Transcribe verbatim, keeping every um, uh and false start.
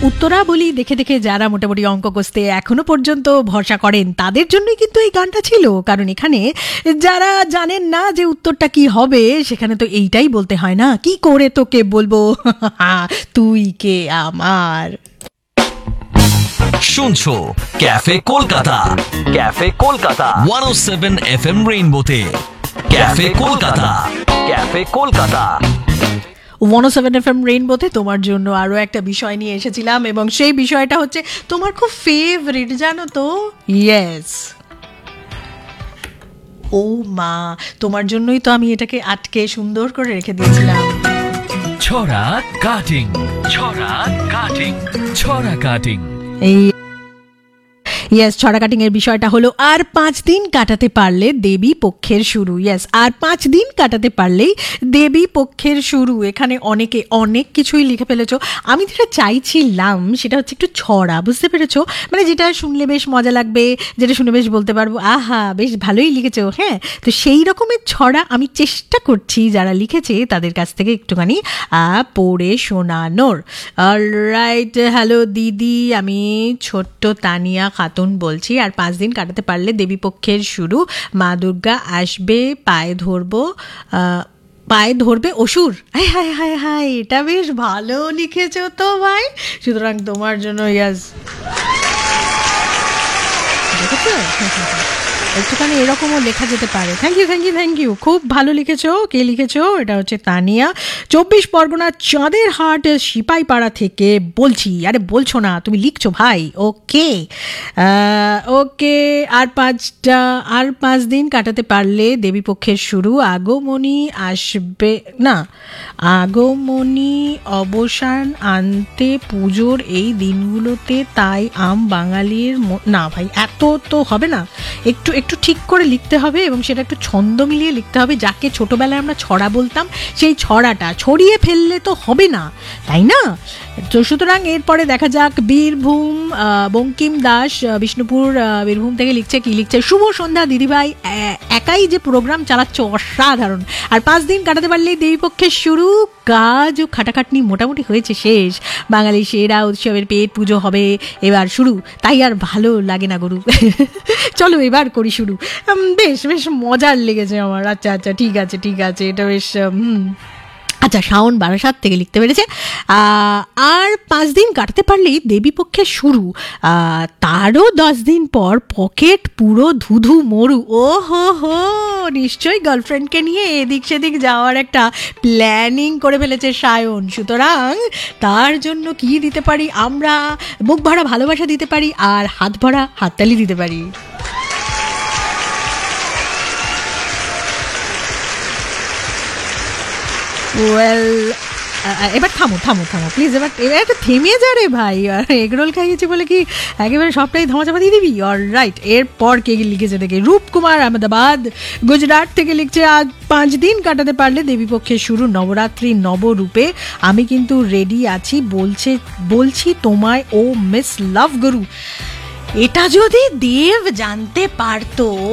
উত্তরা বলি দেখে দেখে যারা মোটামুটি অঙ্ক কষতে এখনো পর্যন্ত ভরসা করেন তাদের জন্যই কিন্তু এই গানটা ছিল, কারণ এখানে যারা জানেন না যে উত্তরটা কি হবে সেখানে তো এইটাই বলতে হয় না, কি করে তোকে বলবো তুই কে আমার। শুনছো ক্যাফে কলকাতা, ক্যাফে কলকাতা একশো সাত FM রেইনবোতে। Cafe Kolkata, cafe Kolkata একশো সাত এফএম রেইনবোতে তোমার জন্য আরও একটা বিষয় নিয়ে এসেছিলাম, এবং সেই বিষয়টা হচ্ছে তোমার খুব ফেভারিট, জানো তো? ইয়েস, ও মা, তোমার জন্যই তো আমি এটাকে আটকে সুন্দর করে রেখে দিয়েছিলাম। ছড়া কাটিং, ছড়া কাটিং, ছড়া কাটিং। এই ইয়েস, ছড়া কাটিং এর বিষয়টা হলো আর পাঁচ দিন কাটাতে পারলে দেবী পক্ষের শুরু। ইয়েস, আর পাঁচ দিন কাটাতে পারলেই দেবী পক্ষের শুরু। এখানে অনেকে অনেক কিছুই লিখে ফেলেছো। আমি যেটা চাইছিলাম সেটা হচ্ছে একটু ছড়া, বুঝতে পেরেছো? মানে যেটা শুনলে বেশ মজা লাগবে, যেটা শুনে বেশ বলতে পারবো আহা বেশ ভালোই লিখেছো। হ্যাঁ, তো সেই রকমের ছড়া আমি চেষ্টা করছি যারা লিখেছে তাদের কাছ থেকে একটুখানি পড়ে শোনানোর। অলরাইট, হ্যালো দিদি, আমি ছোট্ট তানিয়া খাতুন বলছি। আর পাঁচ দিন কাটাতে পারলে দেবীপক্ষের শুরু, মা দুর্গা আসবে, পায়ে ধরবো, পায়ে ধরবে অসুর। হায় হায় হায় হায়, এটা বেশ ভালো লিখেছো তো ভাই, সুতরাং তোমার জন্য ইয়াস। দেখেছো, একটুখানি এরকমও লেখা যেতে পারে। Thank you thank you thank you, খুব ভালো লিখেছো। কে লিখেছো? এটা হচ্ছে তানিয়া, চব্বিশ পরগনার চাঁদের হাট সিপাইপাড়া থেকে বলছি। আরে বলছো না, তুমি লিখছো ভাই। ওকে ওকে, আর পাঁচটা আর পাঁচ দিন কাটাতে পারলে দেবীপক্ষের শুরু, আগমনী আসবে না, আগমনী অবসান আনতে পুজোর এই দিনগুলোতে, তাই আম বাঙালির না ভাই, এত তো হবে না, একটু একটু ঠিক করে লিখতে হবে, এবং সেটা একটু ছন্দ মিলিয়ে লিখতে হবে। যাকে ছোটবেলায় আমরা ছড়া বলতাম সেই ছড়াটা ছড়িয়ে ফেললে তো হবে না, তাই না? তো সুতরাং এরপরে দেখা যাক। বীরভূম, বঙ্কিম দাস বিষ্ণুপুর বীরভূম থেকে লিখছে। কি লিখছে? শুভ সন্ধ্যা দিদিভাই, একাই যে প্রোগ্রাম চালাচ্ছ অসাধারণ। আর পাঁচ দিন কাটাতে পারলেই দেবীপক্ষের শুরু, কাজ ও খাটাখাটনি মোটামুটি হয়েছে শেষ, বাঙালি সেরা উৎসবের পেট পুজো হবে এবার শুরু, তাই আর ভালো লাগে না গরু। চলো এবার করি শুরু। বেশ বেশ মজার লেগেছে আমার। আচ্ছা আচ্ছা, ঠিক আছে ঠিক আছে, এটা বেশ হুম আচ্ছা। শাওন বারাসাত থেকে লিখতে পেরেছে, আর পাঁচ দিন কাটতে পারলেই দেবীপক্ষের শুরু, তারও দশ দিন পর পকেট পুরো ধুধু মরু। ও হো হো, নিশ্চয়ই গার্লফ্রেন্ডকে নিয়ে এদিক সেদিক যাওয়ার একটা প্ল্যানিং করে ফেলেছে সায়ন। সুতরাং তার জন্য কি দিতে পারি আমরা? বুক ভরা ভালোবাসা দিতে পারি, আর হাত ভরা হাততালি দিতে পারি। ওয়েল, এবার থামো থামো থামো প্লিজ, এবার এবার একটু থেমে যা রে ভাই। আর এগরোল খাইয়েছি বলে কি একেবারে সবটাই ধামাচাপা দিয়ে দিবি? অলরাইট, এরপর কে লিখেছে দেখে? রূপকুমার আহমেদাবাদ গুজরাট থেকে লিখছে, আজ পাঁচ দিন কাটাতে পারলে দেবীপক্ষের শুরু, নবরাত্রি নবরূপে আমি কিন্তু রেডি আছি, বলছে বলছি তোমায় ও মিস লাভ গুরু। এটা যদি দেব জানতে পারতো